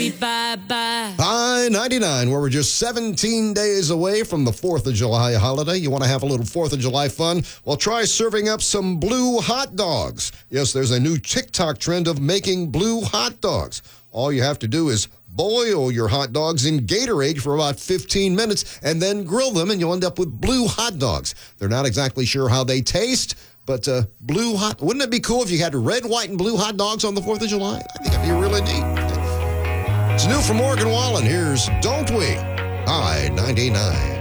bye-bye. I-99, where we're just 17 days away from the 4th of July holiday. You want to have a little 4th of July fun? Well, try serving up some blue hot dogs. Yes, there's a new TikTok trend of making blue hot dogs. All you have to do is boil your hot dogs in Gatorade for about 15 minutes and then grill them, and you'll end up with blue hot dogs. They're not exactly sure how they taste, but blue hot, wouldn't it be cool if you had red, white, and blue hot dogs on the 4th of July? I think that'd be really neat. It's new from Morgan Wallen. Here's Don't We? I-99.